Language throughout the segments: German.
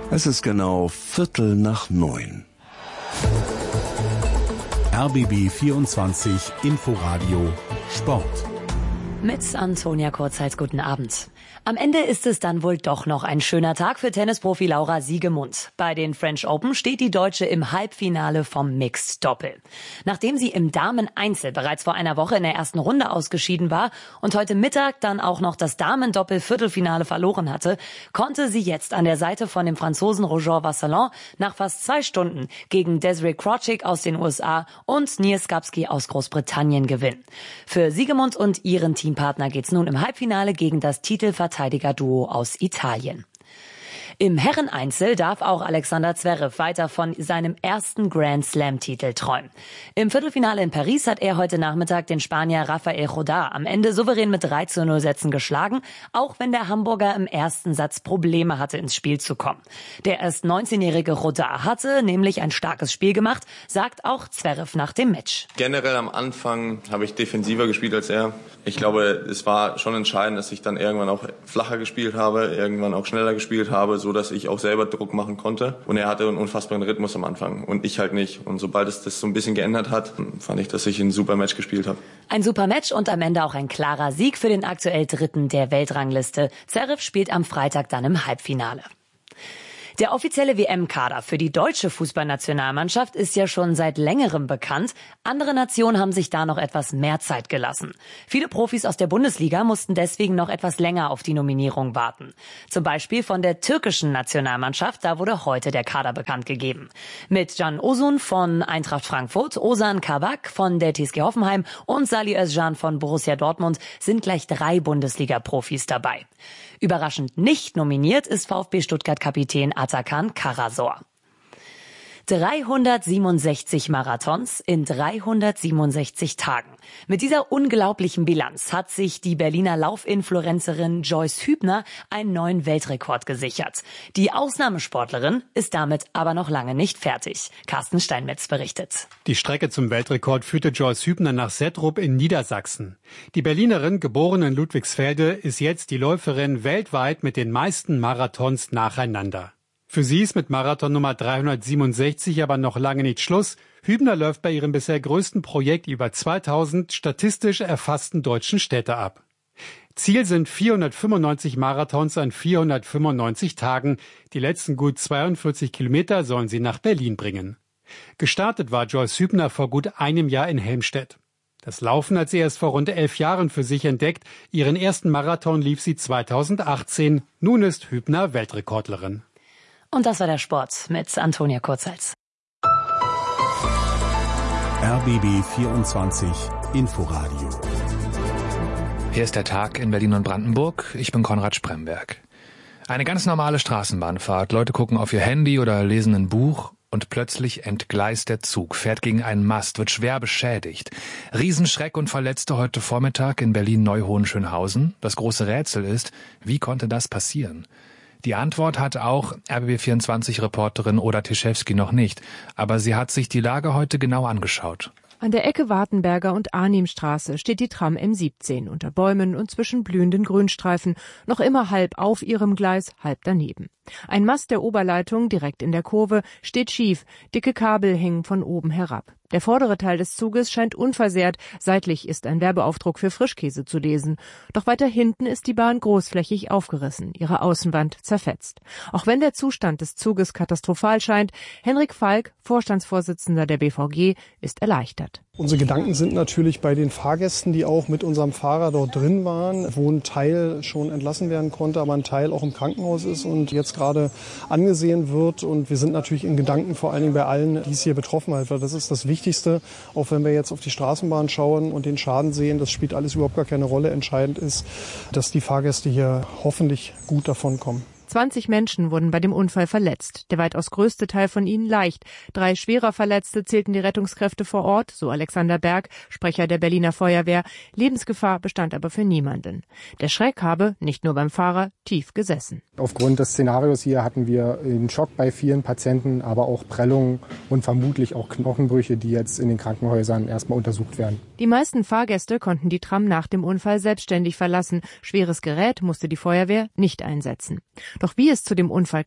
Es ist genau 8:45. RBB 24 Inforadio Sport. Mit Antonia Kurzhals, guten Abend. Am Ende ist es dann wohl doch noch ein schöner Tag für Tennisprofi Laura Siegemund. Bei den French Open steht die Deutsche im Halbfinale vom Mixed Doppel. Nachdem sie im Damen-Einzel bereits vor einer Woche in der ersten Runde ausgeschieden war und heute Mittag dann auch noch das Damen-Doppel-Viertelfinale verloren hatte, konnte sie jetzt an der Seite von dem Franzosen Roger Vasselin nach fast 2 Stunden gegen Desiree Krawczyk aus den USA und Nir Skapski aus Großbritannien gewinnen. Für Siegemund und ihren Teampartner geht's nun im Halbfinale gegen das Titelverteidiger-Duo aus Italien. Im Herreneinzel darf auch Alexander Zverev weiter von seinem ersten Grand-Slam-Titel träumen. Im Viertelfinale in Paris hat er heute Nachmittag den Spanier Rafael Rodar am Ende souverän mit 3:0 Sätzen geschlagen, auch wenn der Hamburger im ersten Satz Probleme hatte, ins Spiel zu kommen. Der erst 19-jährige Rodar hatte nämlich ein starkes Spiel gemacht, sagt auch Zverev nach dem Match. Generell am Anfang habe ich defensiver gespielt als er. Ich glaube, es war schon entscheidend, dass ich dann irgendwann auch flacher gespielt habe, irgendwann auch schneller gespielt habe, so dass ich auch selber Druck machen konnte. Und er hatte einen unfassbaren Rhythmus am Anfang und ich halt nicht. Und sobald es das so ein bisschen geändert hat, fand ich, dass ich ein super Match gespielt habe. Ein super Match und am Ende auch ein klarer Sieg für den aktuell Dritten der Weltrangliste. Zverev spielt am Freitag dann im Halbfinale. Der offizielle WM-Kader für die deutsche Fußballnationalmannschaft ist ja schon seit längerem bekannt. Andere Nationen haben sich da noch etwas mehr Zeit gelassen. Viele Profis aus der Bundesliga mussten deswegen noch etwas länger auf die Nominierung warten. Zum Beispiel von der türkischen Nationalmannschaft, da wurde heute der Kader bekannt gegeben. Mit Can Osun von Eintracht Frankfurt, Ozan Kabak von der TSG Hoffenheim und Salih Özcan von Borussia Dortmund sind gleich 3 Bundesliga-Profis dabei. Überraschend nicht nominiert ist VfB Stuttgart-Kapitän Atakan Karasor. 367 Marathons in 367 Tagen. Mit dieser unglaublichen Bilanz hat sich die Berliner Laufinfluencerin Joyce Hübner einen neuen Weltrekord gesichert. Die Ausnahmesportlerin ist damit aber noch lange nicht fertig. Carsten Steinmetz berichtet. Die Strecke zum Weltrekord führte Joyce Hübner nach Settrup in Niedersachsen. Die Berlinerin, geboren in Ludwigsfelde, ist jetzt die Läuferin weltweit mit den meisten Marathons nacheinander. Für sie ist mit Marathon Nummer 367 aber noch lange nicht Schluss. Hübner läuft bei ihrem bisher größten Projekt über 2000 statistisch erfassten deutschen Städte ab. Ziel sind 495 Marathons an 495 Tagen. Die letzten gut 42 Kilometer sollen sie nach Berlin bringen. Gestartet war Joyce Hübner vor gut einem Jahr in Helmstedt. Das Laufen hat sie erst vor rund 11 Jahren für sich entdeckt. Ihren ersten Marathon lief sie 2018. Nun ist Hübner Weltrekordlerin. Und das war der Sport mit Antonia Kurzhals. RBB 24 Inforadio. Hier ist der Tag in Berlin und Brandenburg. Ich bin Konrad Spremberg. Eine ganz normale Straßenbahnfahrt. Leute gucken auf ihr Handy oder lesen ein Buch und plötzlich entgleist der Zug, fährt gegen einen Mast, wird schwer beschädigt. Riesenschreck und Verletzte heute Vormittag in Berlin-Neuhohenschönhausen. Das große Rätsel ist, wie konnte das passieren? Die Antwort hat auch RBB24-Reporterin Oda Tischewski noch nicht, aber sie hat sich die Lage heute genau angeschaut. An der Ecke Wartenberger und Arnimstraße steht die Tram M17 unter Bäumen und zwischen blühenden Grünstreifen, noch immer halb auf ihrem Gleis, halb daneben. Ein Mast der Oberleitung direkt in der Kurve steht schief, dicke Kabel hängen von oben herab. Der vordere Teil des Zuges scheint unversehrt, seitlich ist ein Werbeaufdruck für Frischkäse zu lesen. Doch weiter hinten ist die Bahn großflächig aufgerissen, ihre Außenwand zerfetzt. Auch wenn der Zustand des Zuges katastrophal scheint, Henrik Falk, Vorstandsvorsitzender der BVG, ist erleichtert. Unsere Gedanken sind natürlich bei den Fahrgästen, die auch mit unserem Fahrer dort drin waren, wo ein Teil schon entlassen werden konnte, aber ein Teil auch im Krankenhaus ist und jetzt gerade angesehen wird. Und wir sind natürlich in Gedanken vor allen Dingen bei allen, die es hier betroffen hat. Weil das ist das Wichtigste, auch wenn wir jetzt auf die Straßenbahn schauen und den Schaden sehen, das spielt alles überhaupt gar keine Rolle. Entscheidend ist, dass die Fahrgäste hier hoffentlich gut davon kommen. 20 Menschen wurden bei dem Unfall verletzt, der weitaus größte Teil von ihnen leicht. 3 schwerer Verletzte zählten die Rettungskräfte vor Ort, so Alexander Berg, Sprecher der Berliner Feuerwehr. Lebensgefahr bestand aber für niemanden. Der Schreck habe, nicht nur beim Fahrer, tief gesessen. Aufgrund des Szenarios hier hatten wir einen Schock bei vielen Patienten, aber auch Prellungen und vermutlich auch Knochenbrüche, die jetzt in den Krankenhäusern erstmal untersucht werden. Die meisten Fahrgäste konnten die Tram nach dem Unfall selbstständig verlassen. Schweres Gerät musste die Feuerwehr nicht einsetzen. Doch wie es zu dem Unfall kam,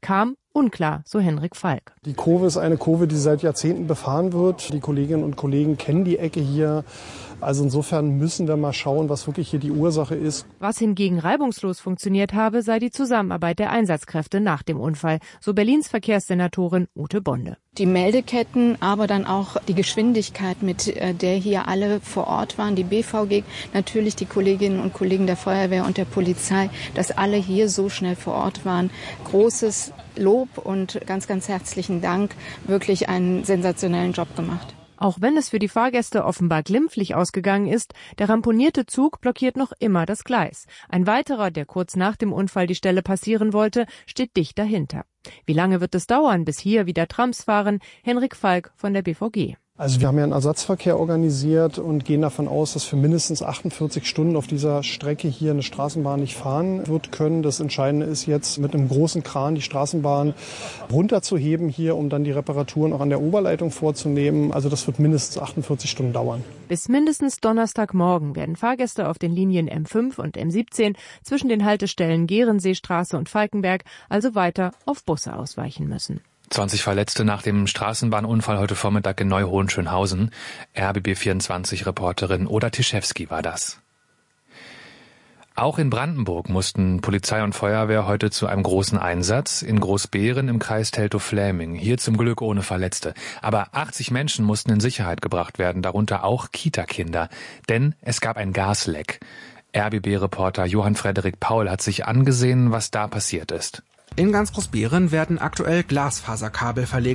Unklar, so Henrik Falk. Die Kurve ist eine Kurve, die seit Jahrzehnten befahren wird. Die Kolleginnen und Kollegen kennen die Ecke hier. Also insofern müssen wir mal schauen, was wirklich hier die Ursache ist. Was hingegen reibungslos funktioniert habe, sei die Zusammenarbeit der Einsatzkräfte nach dem Unfall, so Berlins Verkehrssenatorin Ute Bonde. Die Meldeketten, aber dann auch die Geschwindigkeit, mit der hier alle vor Ort waren, die BVG, natürlich die Kolleginnen und Kollegen der Feuerwehr und der Polizei, dass alle hier so schnell vor Ort waren. Großes Lob und ganz, ganz herzlichen Dank. Wirklich einen sensationellen Job gemacht. Auch wenn es für die Fahrgäste offenbar glimpflich ausgegangen ist, der ramponierte Zug blockiert noch immer das Gleis. Ein weiterer, der kurz nach dem Unfall die Stelle passieren wollte, steht dicht dahinter. Wie lange wird es dauern, bis hier wieder Trams fahren? Henrik Falk von der BVG. Also wir haben ja einen Ersatzverkehr organisiert und gehen davon aus, dass für mindestens 48 Stunden auf dieser Strecke hier eine Straßenbahn nicht fahren wird können. Das Entscheidende ist jetzt, mit einem großen Kran die Straßenbahn runterzuheben hier, um dann die Reparaturen auch an der Oberleitung vorzunehmen. Also das wird mindestens 48 Stunden dauern. Bis mindestens Donnerstagmorgen werden Fahrgäste auf den Linien M5 und M17 zwischen den Haltestellen Gehrenseestraße und Falkenberg also weiter auf Busse ausweichen müssen. 20 Verletzte nach dem Straßenbahnunfall heute Vormittag in Neu-Hohenschönhausen. RBB24-Reporterin Oda Tischewski war das. Auch in Brandenburg mussten Polizei und Feuerwehr heute zu einem großen Einsatz in Großbeeren im Kreis Teltow-Fläming. Hier zum Glück ohne Verletzte. Aber 80 Menschen mussten in Sicherheit gebracht werden, darunter auch Kita-Kinder. Denn es gab ein Gasleck. RBB-Reporter Johann Frederik Paul hat sich angesehen, was da passiert ist. In ganz Großbeeren werden aktuell Glasfaserkabel verlegt.